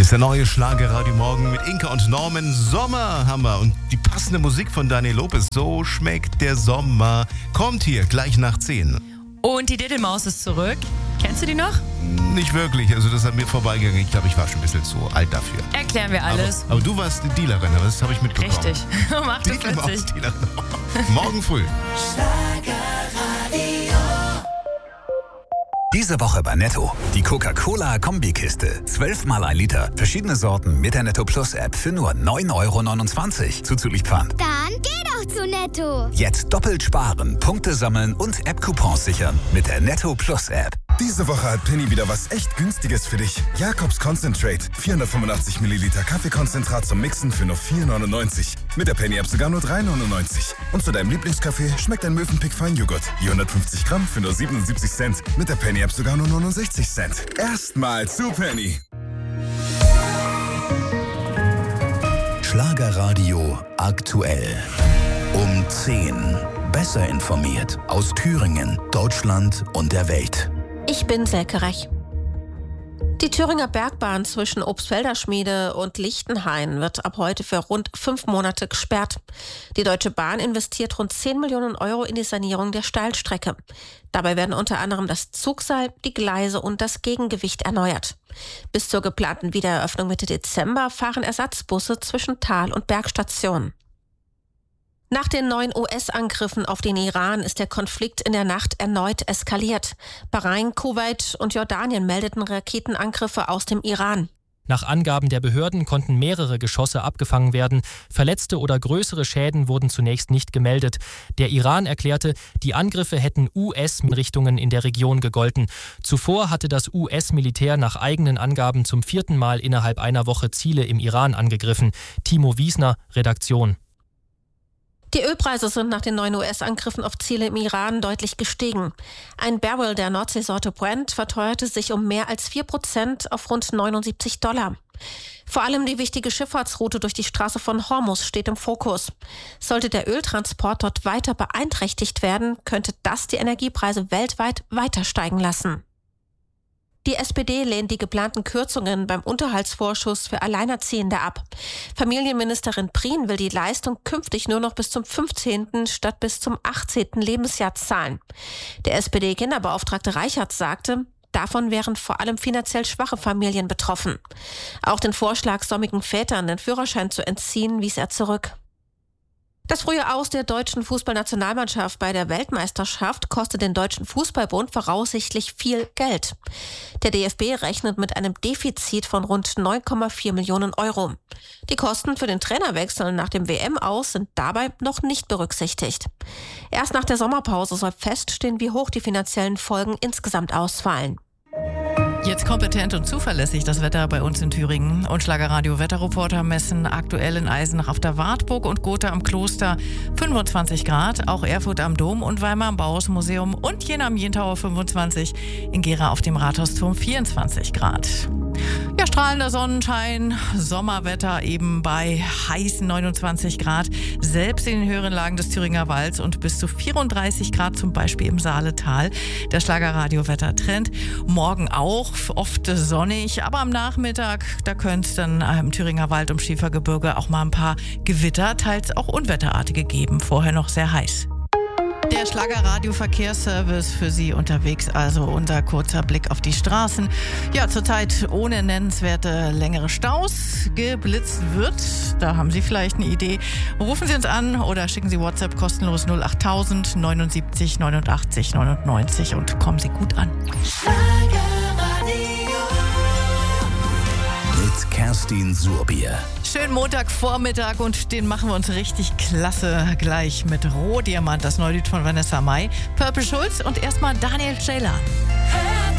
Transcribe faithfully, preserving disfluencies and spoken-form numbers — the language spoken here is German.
ist der neue Schlagerradio Morgen mit Inka und Norman. Sommer haben wir und die passende Musik von Daniel Lopez. So schmeckt der Sommer. Kommt hier gleich nach zehn. Und die Diddelmaus ist zurück. Kennst du die noch? Nicht wirklich, also das hat mir vorbeigegangen. Ich glaube, ich war schon ein bisschen zu alt dafür. Erklären wir alles. Aber, aber du warst die Dealerin, das habe ich mitbekommen. Richtig. Um achtundvierzig. Morgen früh. Diese Woche bei Netto. Die Coca-Cola-Kombikiste. zwölfmal ein Liter. Verschiedene Sorten mit der Netto Plus App für nur neun Euro neunundzwanzig. Zuzüglich Pfand. Dann geh doch zu Netto. Jetzt doppelt sparen, Punkte sammeln und App-Coupons sichern mit der Netto Plus App. Diese Woche hat Penny wieder was echt Günstiges für dich. Jakobs Concentrate. vierhundertfünfundachtzig Milliliter Kaffeekonzentrat zum Mixen für nur vier neunundneunzig. Mit der Penny-App sogar nur drei neunundneunzig. Und zu deinem Lieblingskaffee schmeckt ein Mövenpick Feinjoghurt. Je hundertfünfzig Gramm für nur siebenundsiebzig Cent. Mit der Penny-App sogar nur neunundsechzig Cent. Erstmal zu Penny. Schlagerradio aktuell. Um zehn. Besser informiert aus Thüringen, Deutschland und der Welt. Ich bin Selke Rech. Die Thüringer Bergbahn zwischen Obstfelder Schmiede und Lichtenhain wird ab heute für rund fünf Monate gesperrt. Die Deutsche Bahn investiert rund zehn Millionen Euro in die Sanierung der Steilstrecke. Dabei werden unter anderem das Zugseil, die Gleise und das Gegengewicht erneuert. Bis zur geplanten Wiedereröffnung Mitte Dezember fahren Ersatzbusse zwischen Tal- und Bergstationen. Nach den neuen U S-Angriffen auf den Iran ist der Konflikt in der Nacht erneut eskaliert. Bahrain, Kuwait und Jordanien meldeten Raketenangriffe aus dem Iran. Nach Angaben der Behörden konnten mehrere Geschosse abgefangen werden. Verletzte oder größere Schäden wurden zunächst nicht gemeldet. Der Iran erklärte, die Angriffe hätten U S-Richtungen in der Region gegolten. Zuvor hatte das U S-Militär nach eigenen Angaben zum vierten Mal innerhalb einer Woche Ziele im Iran angegriffen. Timo Wiesner, Redaktion. Die Ölpreise sind nach den neuen U S-Angriffen auf Ziele im Iran deutlich gestiegen. Ein Barrel der Nordseesorte Brent verteuerte sich um mehr als vier Prozent auf rund neunundsiebzig Dollar. Vor allem die wichtige Schifffahrtsroute durch die Straße von Hormuz steht im Fokus. Sollte der Öltransport dort weiter beeinträchtigt werden, könnte das die Energiepreise weltweit weiter steigen lassen. Die S P D lehnt die geplanten Kürzungen beim Unterhaltsvorschuss für Alleinerziehende ab. Familienministerin Prien will die Leistung künftig nur noch bis zum fünfzehnten statt bis zum achtzehnten Lebensjahr zahlen. Der S P D-Kinderbeauftragte Reichertz sagte, davon wären vor allem finanziell schwache Familien betroffen. Auch den Vorschlag, säumigen Vätern den Führerschein zu entziehen, wies er zurück. Das frühe Aus der deutschen Fußballnationalmannschaft bei der Weltmeisterschaft kostet den Deutschen Fußballbund voraussichtlich viel Geld. Der D F B rechnet mit einem Defizit von rund neun Komma vier Millionen Euro. Die Kosten für den Trainerwechsel nach dem W M-Aus sind dabei noch nicht berücksichtigt. Erst nach der Sommerpause soll feststehen, wie hoch die finanziellen Folgen insgesamt ausfallen. Jetzt kompetent und zuverlässig das Wetter bei uns in Thüringen. Und Schlagerradio-Wetterreporter messen aktuell in Eisenach auf der Wartburg und Gotha am Kloster fünfundzwanzig Grad. Auch Erfurt am Dom und Weimar am Bauhausmuseum und Jena am Jentauer fünfundzwanzig. In Gera auf dem Rathausturm vierundzwanzig Grad. Ja, strahlender Sonnenschein, Sommerwetter eben bei heißen neunundzwanzig Grad. Selbst in den höheren Lagen des Thüringer Walds und bis zu vierunddreißig Grad zum Beispiel im Saaletal. Der Schlagerradio-Wettertrend. Morgen auch oft sonnig, aber am Nachmittag, da könnte es dann im Thüringer Wald um Schiefergebirge auch mal ein paar Gewitter, teils auch unwetterartige geben. Vorher noch sehr heiß. Der Schlagerradio-Verkehrsservice für Sie unterwegs, also unser kurzer Blick auf die Straßen. Ja, zurzeit ohne nennenswerte längere Staus. Geblitzt wird, da haben Sie vielleicht eine Idee. Rufen Sie uns an oder schicken Sie WhatsApp kostenlos null acht tausend neunundsiebzig neunundachtzig neunundneunzig und kommen Sie gut an. Mit Kerstin Surbier. Schönen Montagvormittag und den machen wir uns richtig klasse gleich mit Rohdiamant, das neue Lied von Vanessa Mai, Purple Schulz und erstmal Daniel Ceylan.